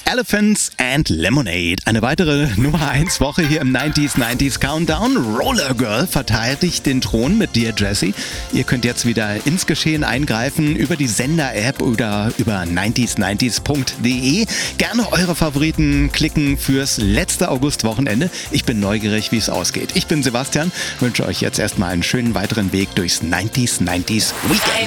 Elephants and Lemonade. Eine weitere Nummer 1 Woche hier im 90s Countdown. Roller Girl verteidigt den Thron mit Dear Jessie. Ihr könnt jetzt wieder ins Geschehen eingreifen über die Sender-App oder über 90s90s.de. Gerne eure Favoriten klicken fürs letzte Augustwochenende. Ich bin neugierig, wie es ausgeht. Ich bin Sebastian, wünsche euch jetzt erstmal einen schönen weiteren Weg durchs 90s Weekend.